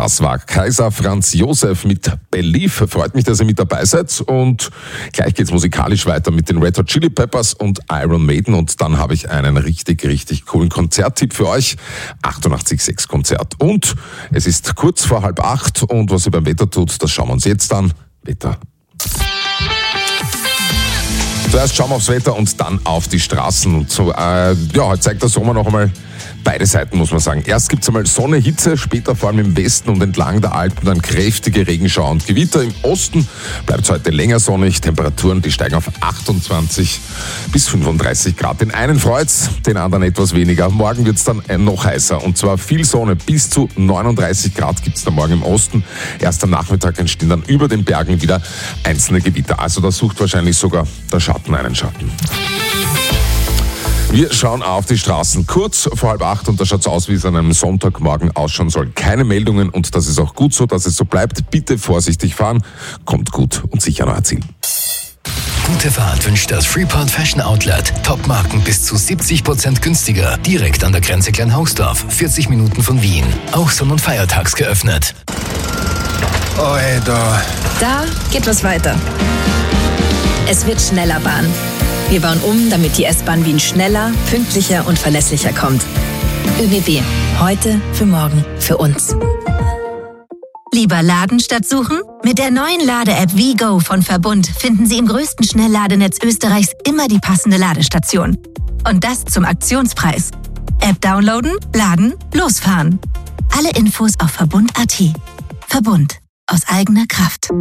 Das war Kaiser Franz Josef mit Believe. Freut mich, dass ihr mit dabei seid. Und gleich geht's musikalisch weiter mit den Red Hot Chili Peppers und Iron Maiden. Und dann habe ich einen richtig coolen Konzerttipp für euch. 88.6 Konzert. Und es ist kurz vor 7:30 und was ihr beim Wetter tut, das schauen wir uns jetzt an. Wetter. Zuerst schauen wir aufs Wetter und dann auf die Straßen. Und so, heute zeigt der Sommer noch einmal beide Seiten, muss man sagen. Erst gibt's einmal Sonne, Hitze, später vor allem im Westen und entlang der Alpen dann kräftige Regenschauer und Gewitter. Im Osten bleibt es heute länger sonnig. Temperaturen, die steigen auf 28 bis 35 Grad. Den einen freut's, den anderen etwas weniger. Morgen wird's dann noch heißer und zwar viel Sonne. Bis zu 39 Grad gibt's da morgen im Osten. Erst am Nachmittag entstehen dann über den Bergen wieder einzelne Gewitter. Also da sucht wahrscheinlich sogar der Schatten einen Schatten. Wir schauen auf die Straßen kurz vor 7:30 und da schaut's aus, wie es an einem Sonntagmorgen ausschauen soll. Keine Meldungen und das ist auch gut so, dass es so bleibt. Bitte vorsichtig fahren, kommt gut und sicher an euer Ziel. Gute Fahrt wünscht das Freeport Fashion Outlet. Top-Marken bis zu 70% günstiger. Direkt an der Grenze Kleinhausdorf, 40 Minuten von Wien. Auch sonn- und feiertags geöffnet. Da geht was weiter. Es wird schneller Bahn. Wir bauen um, damit die S-Bahn Wien schneller, pünktlicher und verlässlicher kommt. ÖBB. Heute, für morgen, für uns. Lieber laden statt suchen? Mit der neuen Lade-App WeGo von Verbund finden Sie im größten Schnellladenetz Österreichs immer die passende Ladestation. Und das zum Aktionspreis. App downloaden, laden, losfahren. Alle Infos auf Verbund.at. Verbund. Aus eigener Kraft.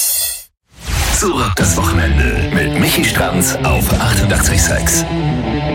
So rockt das Wochenende mit Michi Stranz auf 88.6.